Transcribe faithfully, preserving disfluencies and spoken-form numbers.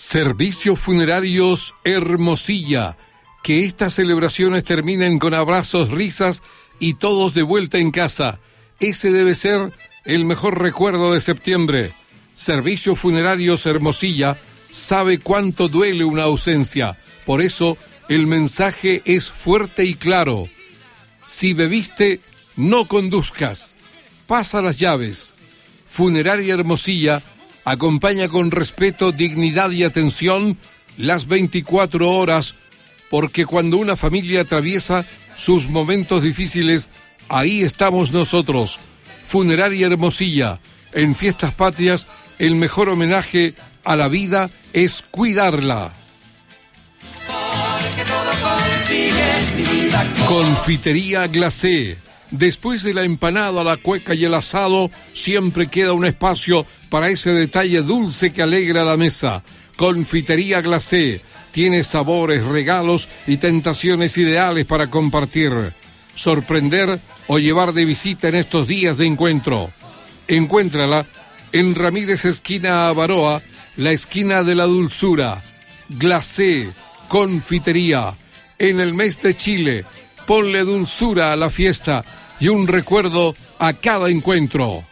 Servicios Funerarios Hermosilla. Que estas celebraciones terminen con abrazos, risas y todos de vuelta en casa. Ese debe ser el mejor recuerdo de septiembre. Servicios Funerarios Hermosilla sabe cuánto duele una ausencia. Por eso, el mensaje es fuerte y claro. Si bebiste, no conduzcas. Pasa las llaves. Funeraria Hermosilla acompaña con respeto, dignidad y atención las veinticuatro horas, porque cuando una familia atraviesa sus momentos difíciles, ahí estamos nosotros. Funeraria Hermosilla. En Fiestas Patrias, el mejor homenaje a la vida es cuidarla. Confitería Glacé. Después de la empanada, la cueca y el asado, siempre queda un espacio para ese detalle dulce que alegra la mesa. Confitería Glacé tiene sabores, regalos y tentaciones ideales para compartir, sorprender o llevar de visita en estos días de encuentro. Encuéntrala en Ramírez esquina Avaroa, la esquina de la dulzura. Glacé, confitería. En el mes de Chile, ponle dulzura a la fiesta y un recuerdo a cada encuentro.